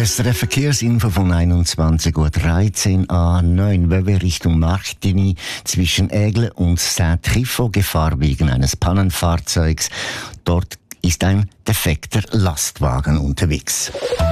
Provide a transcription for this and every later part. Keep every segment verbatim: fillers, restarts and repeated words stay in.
S R F Verkehrsinfo von einundzwanzig Uhr dreizehn A neun Welle Richtung Marktini zwischen Aigle und Saint-Trifo, Gefahr wegen eines Pannenfahrzeugs. Dort ist ein defekter Lastwagen unterwegs.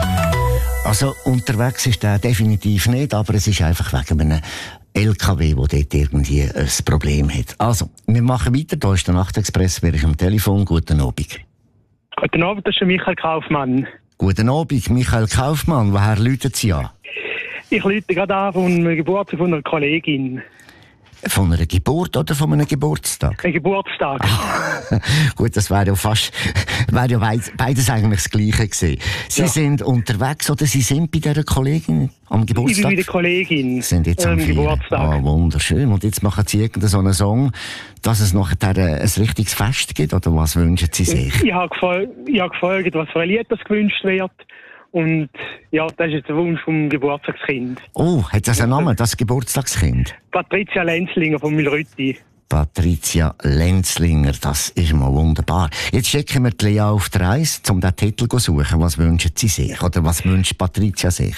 Also unterwegs ist er definitiv nicht, aber es ist einfach wegen einem L K W, der dort irgendwie ein Problem hat. Also, wir machen weiter. Da ist der Nachtexpress, wäre ich am Telefon. Guten Abend. Guten Abend, das ist Michael Kaufmann. Guten Abend, Michael Kaufmann. Woher läutet Sie an? Ich läute gerade an von einem Geburtstag von einer Kollegin. Von einer Geburt oder von einem Geburtstag? Ein Geburtstag. Ah, gut, das wäre ja fast, wäre ja beides eigentlich das Gleiche gewesen. Sie ja. sind unterwegs oder Sie sind bei dieser Kollegin am Geburtstag? Ich bin bei der Kollegin. Sind jetzt am ähm, Geburtstag. Ah, wunderschön. Und jetzt machen Sie irgendeinen so einen Song, dass es nachher ein richtiges Fest gibt, oder was wünschen Sie sich? Ich habe gefragt, gefragt, was für ein Lied das gewünscht wird. Und ja, das ist jetzt der Wunsch vom Geburtstagskind. Oh, hat das einen Namen, das Geburtstagskind? Patricia Lenzlinger von Milrütti. Patricia Lenzlinger, das ist mal wunderbar. Jetzt schicken wir die Lea auf die Reise, um den Titel zu suchen. Was wünschen Sie sich? Oder was wünscht Patricia sich?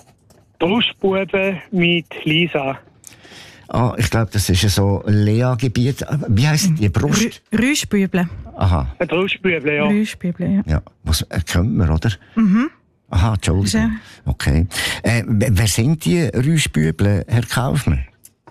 Brustbuben mit Lisa. Ah, ich glaube, das ist so Lea-Gebiet. Wie heisst die? Brust? Rüschbüble. Aha. Ein Brustbuble, ja. Rüschbüble, ja. Ja, was äh, kennt man, oder? Mhm. Aha, Entschuldigung. Okay. Äh, wer sind die Rüschbüble, Herr Kaufmann?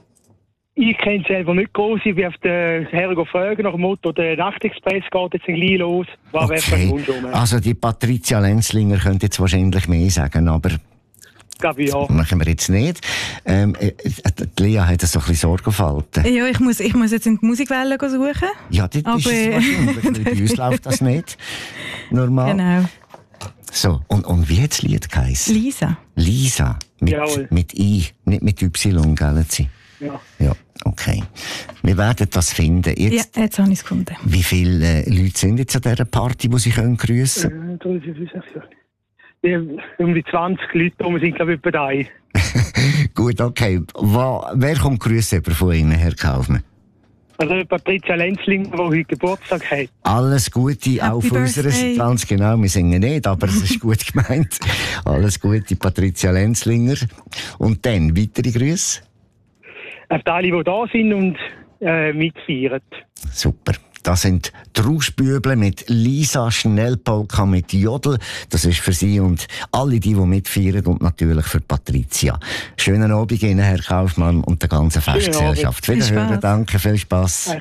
Ich kenne selber nicht groß. Ich bin auf den Herren fragen nach dem Motto, der Nachtexpress geht jetzt gleich los. Was okay. wäre für ein Wunsch um? Also die Patricia Lenzlinger könnte jetzt wahrscheinlich mehr sagen, aber glaube ich, ja. machen wir jetzt nicht. Ähm, äh, die Lea hat so ein bisschen Sorgenfalten. Ja, ich muss, ich muss jetzt in die Musikwelle suchen. Ja, das aber ist es wahrscheinlich, weil bei uns läuft das nicht. Normal. Genau. So, und, und wie hat das Lied geheißen? Lisa. Lisa. Mit, mit I, nicht mit Y, gell? Ja. Ja, okay. Wir werden das finden. Jetzt, ja, jetzt habe ich es gefunden. Wie viele äh, Leute sind jetzt an dieser Party, die Sie können grüssen können? Äh, um die zwanzig Leute, wir sind, glaube ich, etwa da. Gut, okay. Wo, wer kommt grüßen von Ihnen, Herr Kaufmann? Also Patricia Lenzlinger, die heute Geburtstag hat. Alles Gute, Happy auch von unserer Seite. Ganz genau, wir singen nicht, aber es ist gut gemeint. Alles Gute, Patricia Lenzlinger. Und dann, weitere Grüße? Auf die alle, die da sind und äh, mitfeiern. Super. Das sind die Rauschbüble mit Lisa, Schnellpolka mit Jodel. Das ist für Sie und alle die, die mitfeiern und natürlich für Patricia. Schönen Abend Ihnen, Herr Kaufmann, und der ganzen Festgesellschaft. Wiederhören, danke, viel Spass.